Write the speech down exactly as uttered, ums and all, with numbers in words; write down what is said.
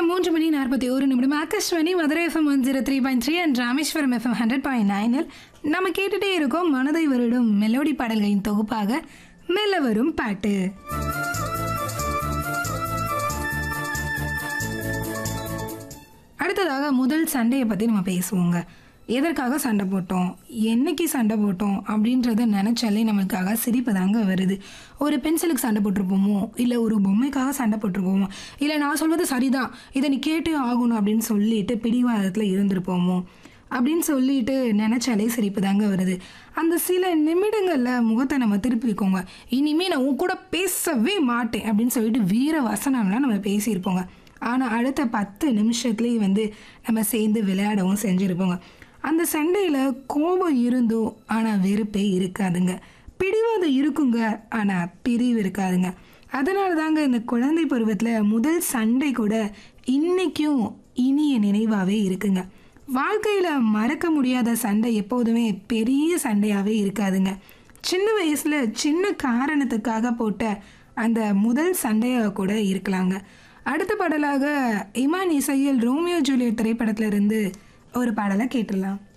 நேரம் மூன்று மணி நாற்பத்தி ஒரு நிமிடம். Akashvani Madurai FM one zero three point three and Rameswaram FM hundred point நைனில் நம்ம கேட்டுகிட்டே இருக்கோம் மனதை வருடும் மெலோடி பாடல்களின் தொகுப்பாக மெல்ல வரும் பாட்டு. அடுத்ததாக முதல் சண்டையை பற்றி நம்ம பேசுவோங்க. எதற்காக சண்டை போட்டோம், என்னைக்கு சண்டை போட்டோம் அப்படின்றத நினச்சாலே நம்மளுக்காக சிரிப்பு தாங்க வருது. ஒரு பென்சிலுக்கு சண்டை போட்டிருப்போமோ, இல்லை ஒரு பொம்மைக்காக சண்டை போட்டிருப்போமோ, இல்லை நான் சொல்வது சரிதான் இதை நீ கேட்டே ஆகணும் அப்படின்னு சொல்லிட்டு பிடிவாதத்தில் இருந்திருப்போமோ அப்படின்னு சொல்லிட்டு நினச்சாலே சிரிப்பு தாங்க வருது. அந்த சில நிமிடங்களில் முகத்தை நம்ம திருப்பிக்கோங்க, இனிமேல் நான் உன் கூட பேசவே மாட்டேன் அப்படின்னு சொல்லிட்டு வீர வசனம்லாம் நம்ம பேசியிருப்போங்க. ஆனால் அடுத்த பத்து நிமிஷத்துலேயே வந்து நம்ம சேர்ந்து விளையாடவும் செஞ்சுருப்போங்க. அந்த சண்டையில் கோபம் இருந்தும் ஆனால் வெறுப்பே இருக்காதுங்க, பிடிவாதம் இருக்குங்க ஆனால் பிரிவு இருக்காதுங்க. அதனால தாங்க இந்த குழந்தை பருவத்தில் முதல் சண்டை கூட இன்றைக்கும் இனிய நினைவாகவே இருக்குங்க. வாழ்க்கையில் மறக்க முடியாத சண்டை எப்போதுமே பெரிய சண்டையாகவே இருக்காதுங்க. சின்ன வயசில் சின்ன காரணத்துக்காக போட்ட அந்த முதல் சண்டையாக கூட இருக்கலாங்க. அடுத்த பாடலாக இமான் இசையில் ரோமியோ ஜூலியட் திரைப்படத்திலிருந்து ஒரு பாடலை கேட்டுடலாம்.